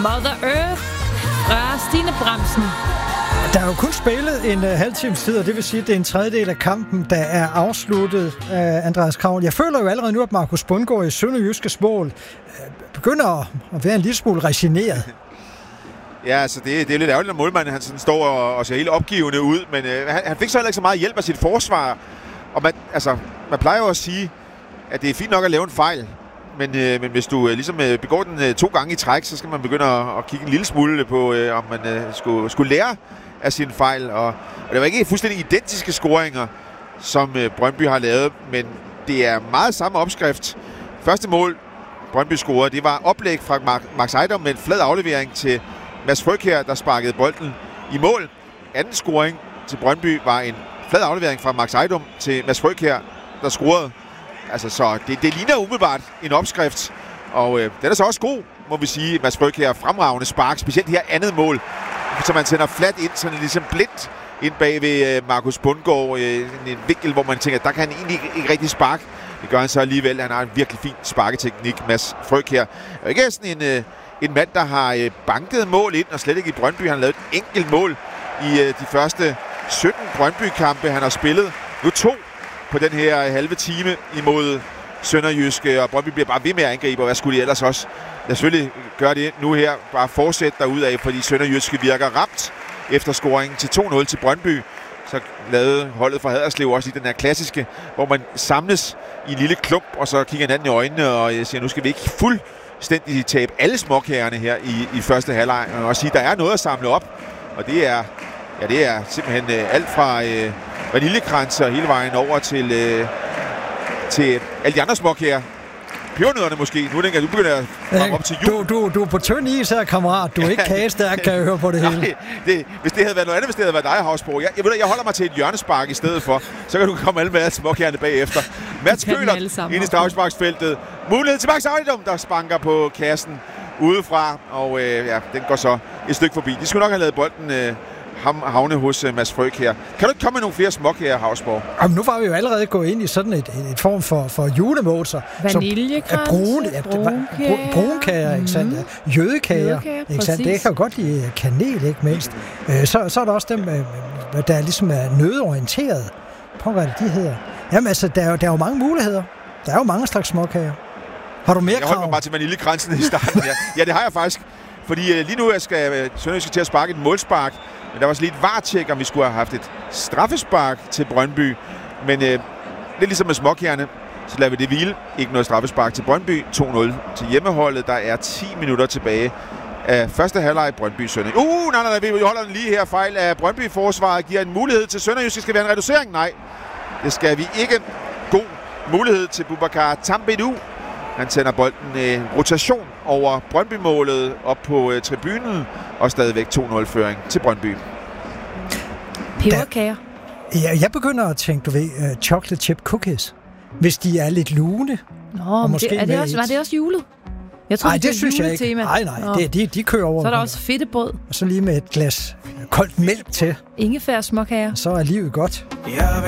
Mother Earth fra Stine Bramsen. Der er jo kun spillet en halv times tid, og det vil sige, at det er en tredjedel af kampen, der er afsluttet af Andreas Kravl. Jeg føler jo allerede nu, at Markus Bundgaard i Sønderjyskes mål begynder at være en lille smule resigneret. Ja, altså det er lidt ærgerligt, når målmanden han sådan står og ser helt opgivende ud, men han fik så heller ikke så meget hjælp af sit forsvar. Og man plejer jo at sige, at det er fint nok at lave en fejl, men hvis du ligesom begår den 2 gange i træk, så skal man begynde at kigge en lille smule på, om man skulle lære af sin fejl. Og det var ikke fuldstændig identiske scoringer, som Brøndby har lavet, men det er meget samme opskrift. Første mål, Brøndby scorede, det var oplæg fra Max Ejdom med en flad aflevering til Mads Frøkjær, der sparkede bolden i mål. Anden scoring til Brøndby var en flad aflevering fra Max Ejdom til Mads Frøkjær, der scorede. Altså, så det ligner umiddelbart en opskrift, og den er så også god, må vi sige. Mads Frøkjær fremragende spark, specielt her andet mål, så man sender flat ind, sådan ligesom blindt ind bag ved Markus Bundgaard. En vinkel, hvor man tænker, der kan han egentlig ikke rigtig sparke. Det gør han så alligevel. Han har en virkelig fin sparketeknik, Mads Frøkjær. Og ikke sådan en mand, der har banket mål ind, og slet ikke i Brøndby. Han har lavet et enkelt mål i de første 17 Brøndby-kampe, han har spillet. Nu 2 på den her halve time imod Sønderjyske, og Brøndby bliver bare ved med at angribe, og hvad skulle de ellers også? Jeg selvfølgelig gøre det nu her, bare fortsætte derudad, fordi Sønderjyske virker ramt efter scoringen til 2-0 til Brøndby. Så lavede holdet fra Haderslev også i den her klassiske, hvor man samles i en lille klump, og så kigger hinanden i øjnene og siger, nu skal vi ikke fuldstændig tabe alle småkagerne her i første halvleg, og sige, der er noget at samle op, og det er simpelthen alt fra vaniljekranser hele vejen over til alle de andre småkager. Pebernødderne måske. Nu tænker jeg, du begynder at komme op til jul. Du er på tynd is her, kammerat. Du er ikke kagestærk, kan jeg høre på det hele. Nej, hvis det havde været noget andet, hvis det havde været dig, Havsborg. Jeg holder mig til et hjørnespark i stedet for. Så kan du komme alle med småkagerne bagefter. Mats Køller ind i straffesparksfeltet. Mulighed til Max Ejdom, der spanker på kassen udefra. Og den går så et stykke forbi. De skulle nok have lavet bolden havne hos Mads Frøkjær. Kan du ikke komme med nogle flere småkager, Havsborg? Nu var vi jo allerede gået ind i sådan et form for julemåser. Vaniljekrans, brunkager, ikke sandt? Ja. Jødekager, ikke sandt? Det kan jo godt lide kanel, ikke mindst. Så er der også dem, der ligesom er nødorienteret. Prøv hvad de hedder. Jamen altså, der er jo mange muligheder. Der er jo mange slags småkager. Har du mere krav? Jeg holder mig bare til vaniljekransen i starten. Ja, det har jeg faktisk. Fordi lige nu skal Sønderjyske til at sparke et målspark. Men der var så lige et VAR-tjek, om vi skulle have haft et straffespark til Brøndby. Men lidt ligesom med småkagerne, så lader vi det hvile. Ikke noget straffespark til Brøndby. 2-0 til hjemmeholdet. Der er 10 minutter tilbage af første halvleg Brøndby Sønderjyske. Nej, vi holder den lige her. Fejl af Brøndby-forsvaret giver en mulighed til Sønderjyske. Skal vi have en reducering? Nej, det skal vi ikke. God mulighed til Boubacar Tambedou. Han sender bolden rotation over Brøndby-målet op på tribunen, og stadigvæk 2-0-føring til Brøndby. Peberkager. Jeg begynder at tænke, du ved, chocolate chip cookies. Hvis de er lidt lune. Nå, var det også julet? Jeg tror, det synes jeg ikke. Nej, de kører over. Så er der også fedtebrød. Og så lige med et glas koldt mælk til. Ingefær småkager. Så er livet godt.